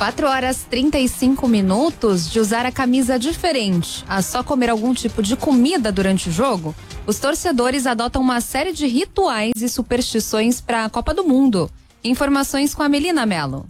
4h35 de usar a camisa diferente a só comer algum tipo de comida durante o jogo, os torcedores adotam uma série de rituais e superstições para a Copa do Mundo. Informações com a Melina Mello.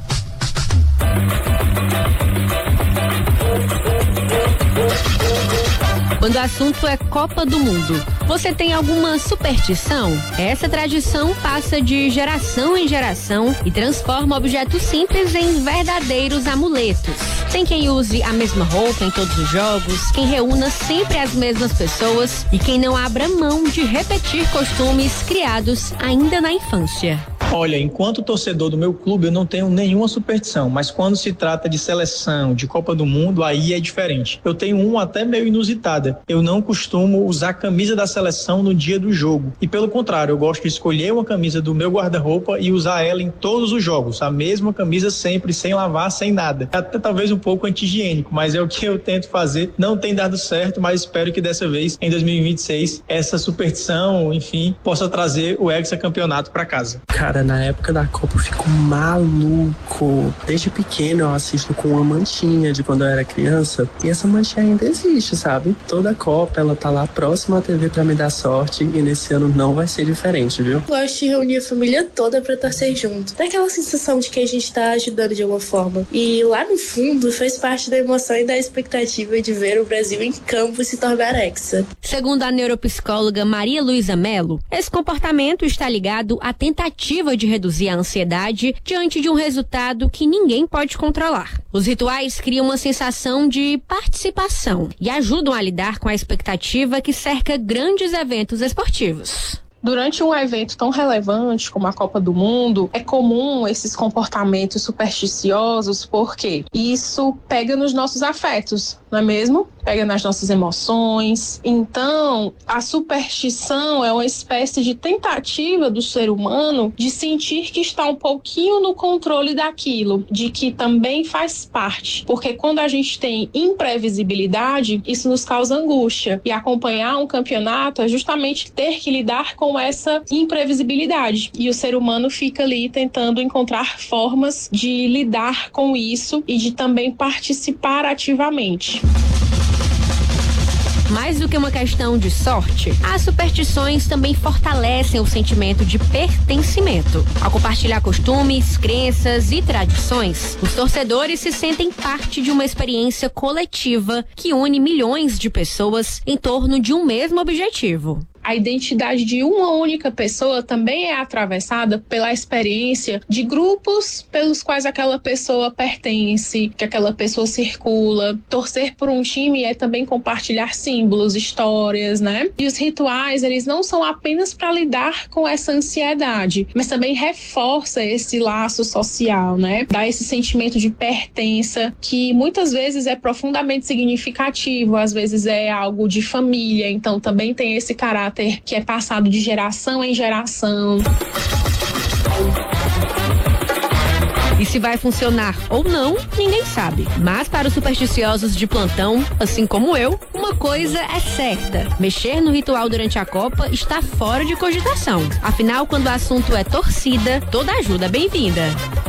Quando o assunto é Copa do Mundo, você tem alguma superstição? Essa tradição passa de geração em geração e transforma objetos simples em verdadeiros amuletos. Tem quem use a mesma roupa em todos os jogos, quem reúna sempre as mesmas pessoas e quem não abra mão de repetir costumes criados ainda na infância. Olha, enquanto torcedor do meu clube, eu não tenho nenhuma superstição, mas quando se trata de seleção, de Copa do Mundo, aí é diferente. Eu tenho uma até meio inusitada. Eu não costumo usar a camisa da seleção no dia do jogo. E pelo contrário, eu gosto de escolher uma camisa do meu guarda-roupa e usar ela em todos os jogos. A mesma camisa sempre, sem lavar, sem nada. Até talvez um pouco anti-higiênico, mas é o que eu tento fazer. Não tem dado certo, mas espero que dessa vez, em 2026, essa superstição, enfim, possa trazer o hexacampeonato para casa. Cara, na época da Copa eu fico maluco. Desde pequeno eu assisto com uma mantinha de quando eu era criança e essa mantinha ainda existe, sabe? Toda Copa ela tá lá próxima à TV pra me dar sorte e nesse ano não vai ser diferente, viu? Gosto de reunir a família toda pra torcer junto. Dá aquela sensação de que a gente tá ajudando de alguma forma. E lá no fundo faz parte da emoção e da expectativa de ver o Brasil em campo se tornar hexa. Segundo a neuropsicóloga Maria Luísa Mello, esse comportamento está ligado à tentativa de reduzir a ansiedade diante de um resultado que ninguém pode controlar. Os rituais criam uma sensação de participação e ajudam a lidar com a expectativa que cerca grandes eventos esportivos. Durante um evento tão relevante como a Copa do Mundo, é comum esses comportamentos supersticiosos, porque isso pega nos nossos afetos, não é mesmo? Pega nas nossas emoções. Então, a superstição é uma espécie de tentativa do ser humano de sentir que está um pouquinho no controle daquilo, de que também faz parte. Porque quando a gente tem imprevisibilidade, isso nos causa angústia. E acompanhar um campeonato é justamente ter que lidar com essa imprevisibilidade. E o ser humano fica ali tentando encontrar formas de lidar com isso e de também participar ativamente. Mais do que uma questão de sorte, as superstições também fortalecem o sentimento de pertencimento. Ao compartilhar costumes, crenças e tradições, os torcedores se sentem parte de uma experiência coletiva que une milhões de pessoas em torno de um mesmo objetivo. A identidade de uma única pessoa também é atravessada pela experiência de grupos pelos quais aquela pessoa pertence, que aquela pessoa circula. Torcer por um time é também compartilhar símbolos, histórias, né? E os rituais, eles não são apenas para lidar com essa ansiedade, mas também reforça esse laço social, né? Dá esse sentimento de pertença que muitas vezes é profundamente significativo, às vezes é algo de família, então também tem esse caráter que é passado de geração em geração. E se vai funcionar ou não, ninguém sabe. Mas para os supersticiosos de plantão, assim como eu, uma coisa é certa: mexer no ritual durante a Copa está fora de cogitação. Afinal, quando o assunto é torcida, toda ajuda é bem-vinda.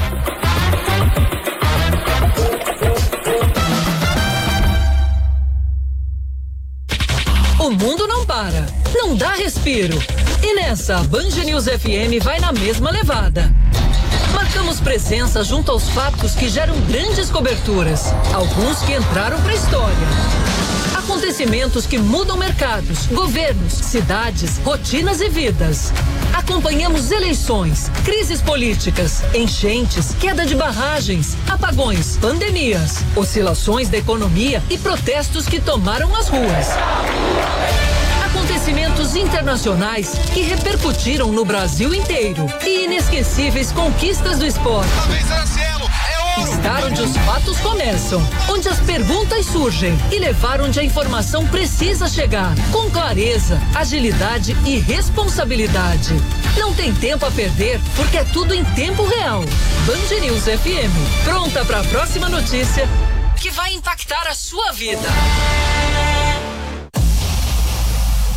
O mundo não para, não dá respiro. E nessa, a Band News FM vai na mesma levada. Marcamos presença junto aos fatos que geram grandes coberturas, alguns que entraram para a história. Acontecimentos que mudam mercados, governos, cidades, rotinas e vidas. Acompanhamos eleições, crises políticas, enchentes, queda de barragens, apagões, pandemias, oscilações da economia e protestos que tomaram as ruas. Acontecimentos internacionais que repercutiram no Brasil inteiro e inesquecíveis conquistas do esporte. Estar onde os fatos começam, onde as perguntas surgem e levar onde a informação precisa chegar, com clareza, agilidade e responsabilidade. Não tem tempo a perder, porque é tudo em tempo real. Band News FM, pronta para a próxima notícia que vai impactar a sua vida.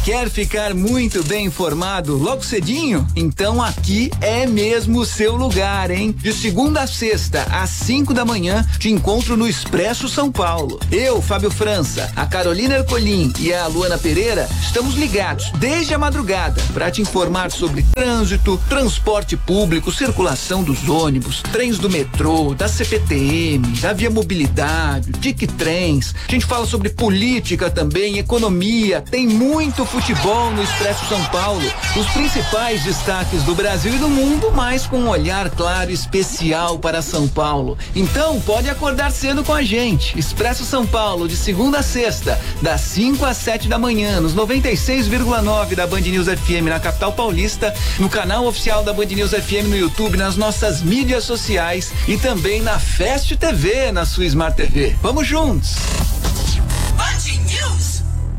Quer ficar muito bem informado logo cedinho? Então aqui é mesmo o seu lugar, hein? De segunda a sexta, às 5 da manhã, te encontro no Expresso São Paulo. Eu, Fábio França, a Carolina Ercolim e a Luana Pereira estamos ligados desde a madrugada para te informar sobre trânsito, transporte público, circulação dos ônibus, trens do metrô, da CPTM, da Via Mobilidade, Dic Trens. A gente fala sobre política também, economia, tem muito futebol no Expresso São Paulo. Os principais destaques do Brasil e do mundo, mas com um olhar claro e especial para São Paulo. Então, pode acordar cedo com a gente. Expresso São Paulo, de segunda a sexta, das 5 às 7 da manhã, nos 96,9 da Band News FM na capital paulista, no canal oficial da Band News FM no YouTube, nas nossas mídias sociais e também na Fast TV, na sua Smart TV. Vamos juntos! Band News.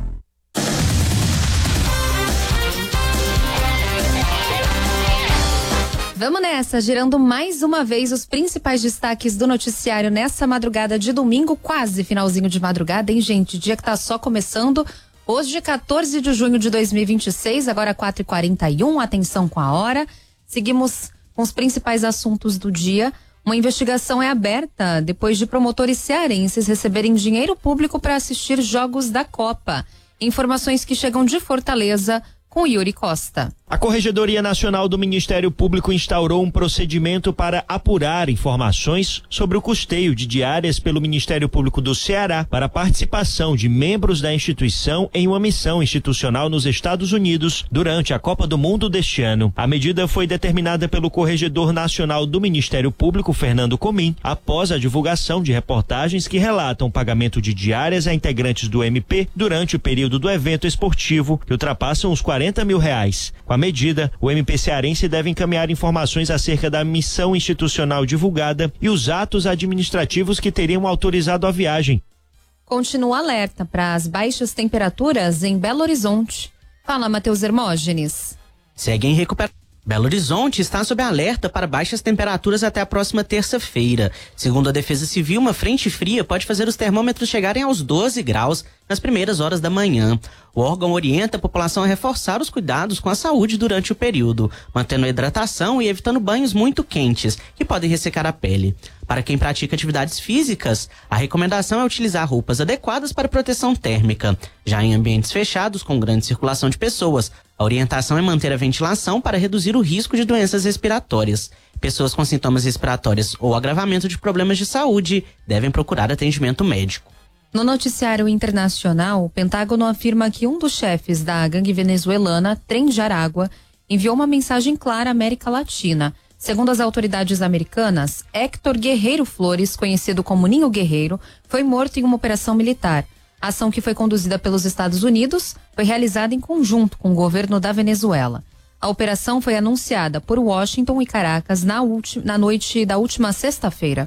Vamos nessa, girando mais uma vez os principais destaques do noticiário nessa madrugada de domingo, quase finalzinho de madrugada, hein, gente? Dia que tá só começando. Hoje, 14 de junho de 2026, agora 4h41, atenção com a hora. Seguimos com os principais assuntos do dia. Uma investigação é aberta depois de promotores cearenses receberem dinheiro público para assistir jogos da Copa. Informações que chegam de Fortaleza com Yuri Costa. A Corregedoria Nacional do Ministério Público instaurou um procedimento para apurar informações sobre o custeio de diárias pelo Ministério Público do Ceará para a participação de membros da instituição em uma missão institucional nos Estados Unidos durante a Copa do Mundo deste ano. A medida foi determinada pelo Corregedor Nacional do Ministério Público, Fernando Comim, após a divulgação de reportagens que relatam o pagamento de diárias a integrantes do MP durante o período do evento esportivo, que ultrapassam os R$40 mil. Com a medida, o MP cearense deve encaminhar informações acerca da missão institucional divulgada e os atos administrativos que teriam autorizado a viagem. Continua alerta para as baixas temperaturas em Belo Horizonte. Fala, Matheus Hermógenes. Segue em recuperação. Belo Horizonte está sob alerta para baixas temperaturas até a próxima terça-feira. Segundo a Defesa Civil, uma frente fria pode fazer os termômetros chegarem aos 12 graus nas primeiras horas da manhã. O órgão orienta a população a reforçar os cuidados com a saúde durante o período, mantendo a hidratação e evitando banhos muito quentes, que podem ressecar a pele. Para quem pratica atividades físicas, a recomendação é utilizar roupas adequadas para proteção térmica. Já em ambientes fechados, com grande circulação de pessoas, a orientação é manter a ventilação para reduzir o risco de doenças respiratórias. Pessoas com sintomas respiratórios ou agravamento de problemas de saúde devem procurar atendimento médico. No noticiário internacional, o Pentágono afirma que um dos chefes da gangue venezuelana, Tren de Aragua, enviou uma mensagem clara à América Latina. Segundo as autoridades americanas, Héctor Guerreiro Flores, conhecido como Ninho Guerreiro, foi morto em uma operação militar. A ação, que foi conduzida pelos Estados Unidos, foi realizada em conjunto com o governo da Venezuela. A operação foi anunciada por Washington e Caracas na noite da última sexta-feira.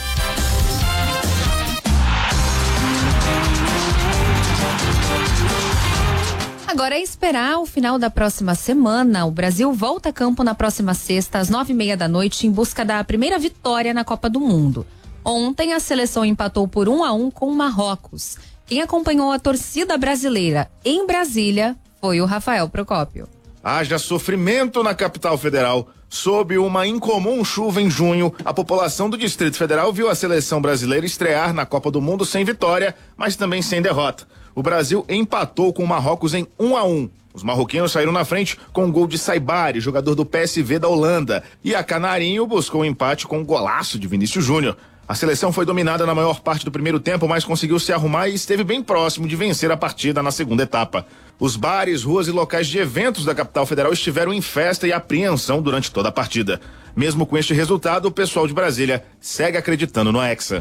Agora é esperar o final da próxima semana. O Brasil volta a campo na próxima sexta, às 9h30 da noite, em busca da primeira vitória na Copa do Mundo. Ontem, a seleção empatou por 1-1 com o Marrocos. Quem acompanhou a torcida brasileira em Brasília foi o Rafael Procópio. Haja sofrimento na capital federal. Sob uma incomum chuva em junho, a população do Distrito Federal viu a seleção brasileira estrear na Copa do Mundo sem vitória, mas também sem derrota. O Brasil empatou com o Marrocos em 1-1. Os marroquinos saíram na frente com um gol de Saibari, jogador do PSV da Holanda, e a Canarinho buscou o empate com um golaço de Vinícius Júnior. A seleção foi dominada na maior parte do primeiro tempo, mas conseguiu se arrumar e esteve bem próximo de vencer a partida na segunda etapa. Os bares, ruas e locais de eventos da capital federal estiveram em festa e apreensão durante toda a partida. Mesmo com este resultado, o pessoal de Brasília segue acreditando no Hexa.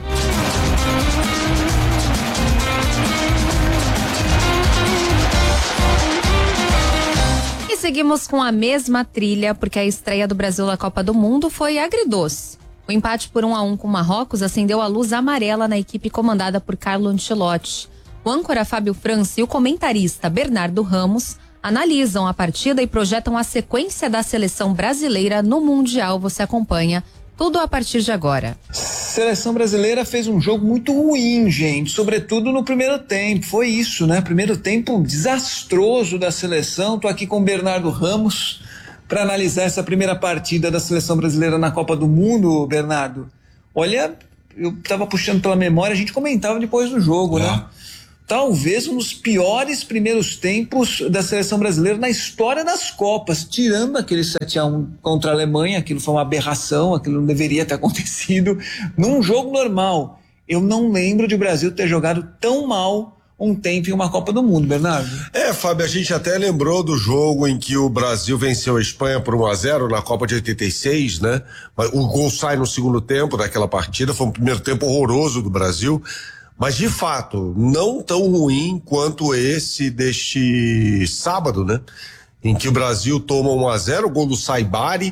E seguimos com a mesma trilha, porque a estreia do Brasil na Copa do Mundo foi agridoce. O empate por 1-1 com o Marrocos acendeu a luz amarela na equipe comandada por Carlo Ancelotti. O âncora Fábio França e o comentarista Bernardo Ramos analisam a partida e projetam a sequência da seleção brasileira no Mundial. Você acompanha tudo a partir de agora. seleção brasileira fez um jogo muito ruim, gente, sobretudo no primeiro tempo. Foi isso, né? Primeiro tempo desastroso da seleção. Tô aqui com o Bernardo Ramos para analisar essa primeira partida da seleção brasileira na Copa do Mundo, Bernardo. Olha, eu tava puxando pela memória, a gente comentava depois do jogo, né? Talvez um dos piores primeiros tempos da seleção brasileira na história das Copas, tirando aquele 7-1 contra a Alemanha. Aquilo foi uma aberração, aquilo não deveria ter acontecido num jogo normal. Eu não lembro de o Brasil ter jogado tão mal um tempo em uma Copa do Mundo, Bernardo. Fábio, a gente até lembrou do jogo em que o Brasil venceu a Espanha por 1-0 na Copa de 86, né? O gol sai no segundo tempo daquela partida, foi um primeiro tempo horroroso do Brasil. Mas, de fato, não tão ruim quanto esse deste sábado, né? Em que o Brasil toma 1-0, o gol do Saibari,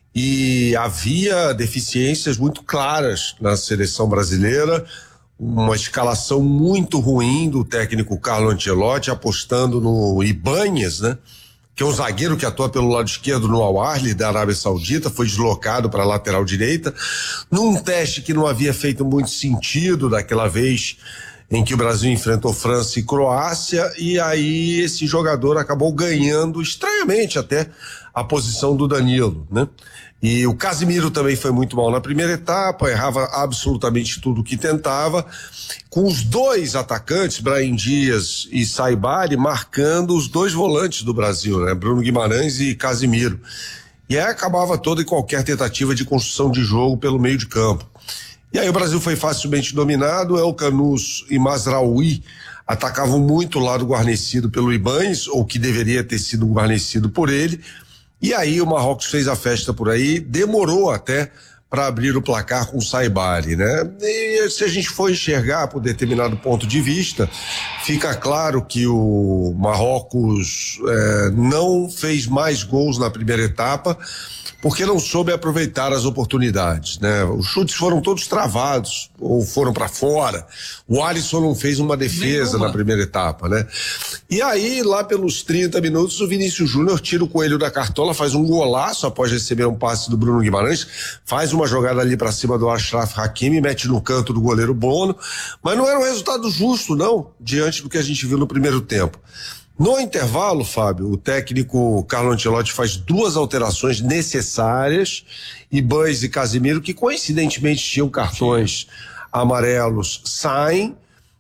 e havia deficiências muito claras na seleção brasileira, uma escalação muito ruim do técnico Carlo Ancelotti, apostando no Ibáñez, né? Que é um zagueiro que atua pelo lado esquerdo no Al-Ahly da Arábia Saudita, foi deslocado para a lateral direita, num teste que não havia feito muito sentido daquela vez em que o Brasil enfrentou França e Croácia, e aí esse jogador acabou ganhando, estranhamente até, a posição do Danilo, né? E o Casemiro também foi muito mal na primeira etapa, errava absolutamente tudo que tentava, com os dois atacantes, Brahim Dias e Saibari, marcando os dois volantes do Brasil, né? Bruno Guimarães e Casemiro. E aí acabava toda e qualquer tentativa de construção de jogo pelo meio de campo. E aí o Brasil foi facilmente dominado, El Canus e Mazraoui atacavam muito o lado guarnecido pelo Ibáñez, ou que deveria ter sido guarnecido por ele. E aí o Marrocos fez a festa por aí, demorou até para abrir o placar com o Saibari, né? E se a gente for enxergar por determinado ponto de vista, fica claro que o Marrocos não fez mais gols na primeira etapa, porque não soube aproveitar as oportunidades, né? Os chutes foram todos travados ou foram para fora. O Alisson não fez uma defesa na primeira etapa, né? E aí, lá pelos 30 minutos, o Vinícius Júnior tira o coelho da cartola, faz um golaço após receber um passe do Bruno Guimarães, faz uma jogada ali para cima do Achraf Hakimi, mete no canto do goleiro Bono, mas não era um resultado justo, não, diante do que a gente viu no primeiro tempo. No intervalo, Fábio, o técnico Carlo Ancelotti faz duas alterações necessárias, Ibáñez e Casemiro, que coincidentemente tinham cartões amarelos, saem,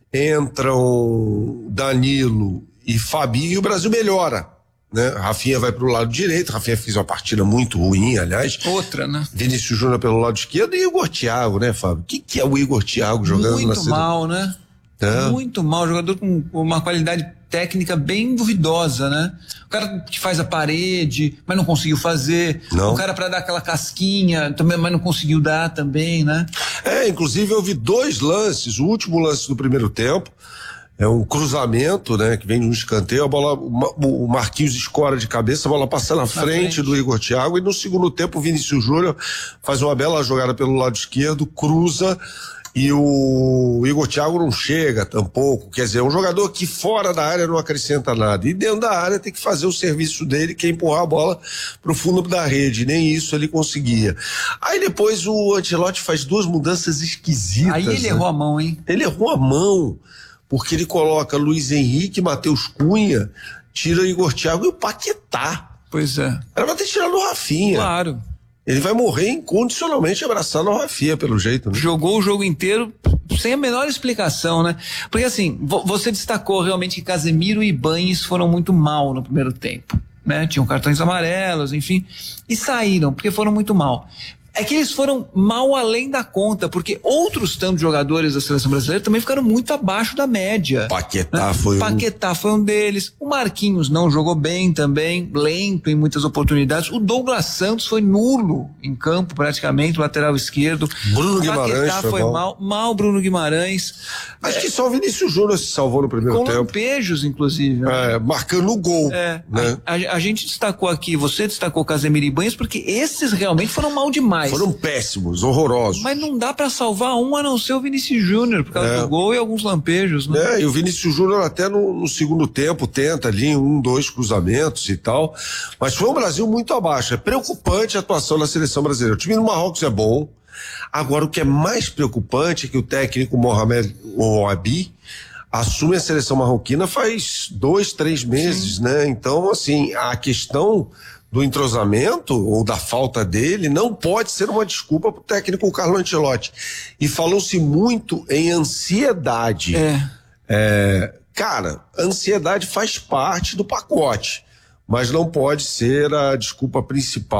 entram Danilo e Fabinho, e o Brasil melhora, né? Rafinha vai pro lado direito, Rafinha fez uma partida muito ruim, aliás. Outra, né? Vinícius Júnior pelo lado esquerdo e Igor Thiago, né, Fábio? O que é o Igor Thiago jogando na Muito mal, né? Muito mal, jogador com uma qualidade técnica bem duvidosa, né? O cara que faz a parede, mas não conseguiu fazer. Não. O cara para dar aquela casquinha, também, mas não conseguiu dar também, né? Inclusive eu vi dois lances, o último lance do primeiro tempo, é um cruzamento, né, que vem de um escanteio, a bola, o Marquinhos escora de cabeça, a bola passa na frente do Igor Thiago, e no segundo tempo o Vinícius Júnior faz uma bela jogada pelo lado esquerdo, cruza, e o Igor Thiago não chega tampouco, quer dizer, é um jogador que fora da área não acrescenta nada, e dentro da área tem que fazer o serviço dele, que é empurrar a bola pro fundo da rede, nem isso ele conseguia. Aí depois o Ancelotti faz duas mudanças esquisitas. Aí ele errou a mão, hein? Ele errou a mão, porque ele coloca Luiz Henrique, Matheus Cunha, tira o Igor Thiago e o Paquetá. Pois é. Era pra ter tirado o Rafinha. Claro. Ele vai morrer incondicionalmente abraçado ao Rafinha, pelo jeito, né? Jogou o jogo inteiro sem a menor explicação, né? Porque assim, você destacou realmente que Casemiro e Ibáñez foram muito mal no primeiro tempo, né? Tinham cartões amarelos, enfim, e saíram, porque foram muito mal. É que eles foram mal além da conta, porque outros tantos jogadores da seleção brasileira também ficaram muito abaixo da média. Paquetá foi um deles. O Marquinhos não jogou bem também, lento em muitas oportunidades. O Douglas Santos foi nulo em campo, praticamente, lateral esquerdo. Bruno Guimarães Paquetá foi mal Bruno Guimarães. Acho que só o Vinícius Júnior se salvou no primeiro tempo. Com lampejos, inclusive. Marcando o gol. Né? A gente destacou aqui, você destacou Casemiro e Ibáñez, porque esses realmente foram mal demais. Foram péssimos, horrorosos. Mas não dá pra salvar um a não ser o Vinícius Júnior, por causa do gol e alguns lampejos, né? E o Vinícius Júnior até no segundo tempo tenta ali 2 cruzamentos e tal, mas foi um Brasil muito abaixo. É preocupante a atuação da seleção brasileira. O time do Marrocos é bom, Agora, o que é mais preocupante é que o técnico Mohamed Ouabi assume a seleção marroquina faz 2, 3 meses, né? Então, assim, a questão do entrosamento ou da falta dele não pode ser uma desculpa para o técnico Carlo Ancelotti. E falou-se muito em ansiedade. Cara, ansiedade faz parte do pacote, mas não pode ser a desculpa principal.